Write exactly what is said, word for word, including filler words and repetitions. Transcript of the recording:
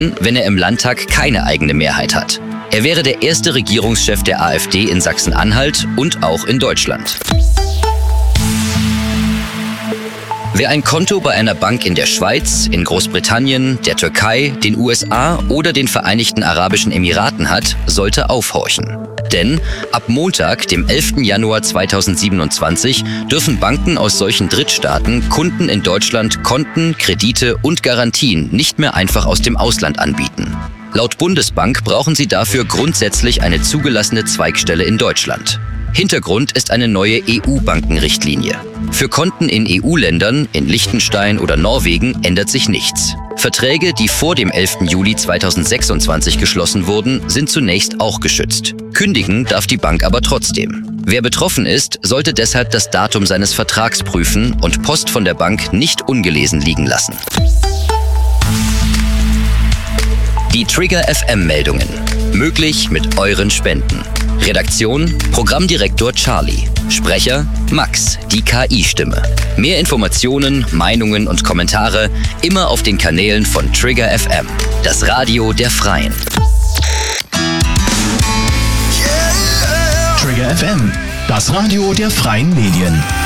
wenn er im Landtag keine eigene Mehrheit hat. Er wäre der erste Regierungschef der AfD in Sachsen-Anhalt und auch in Deutschland. Wer ein Konto bei einer Bank in der Schweiz, in Großbritannien, der Türkei, den U S A oder den Vereinigten Arabischen Emiraten hat, sollte aufhorchen. Denn ab Montag, dem elften Januar zweitausendsiebenundzwanzig, dürfen Banken aus solchen Drittstaaten Kunden in Deutschland Konten, Kredite und Garantien nicht mehr einfach aus dem Ausland anbieten. Laut Bundesbank brauchen sie dafür grundsätzlich eine zugelassene Zweigstelle in Deutschland. Hintergrund ist eine neue E U-Bankenrichtlinie. Für Konten in E U-Ländern, in Liechtenstein oder Norwegen, ändert sich nichts. Verträge, die vor dem elften Juli zweitausendsechsundzwanzig geschlossen wurden, sind zunächst auch geschützt. Kündigen darf die Bank aber trotzdem. Wer betroffen ist, sollte deshalb das Datum seines Vertrags prüfen und Post von der Bank nicht ungelesen liegen lassen. Die Trigger F M-Meldungen. Möglich mit euren Spenden. Redaktion: Programmdirektor Charlie. Sprecher: Max, die K I-Stimme. Mehr Informationen, Meinungen und Kommentare immer auf den Kanälen von Trigger F M, das Radio der Freien. Trigger F M, das Radio der Freien Medien.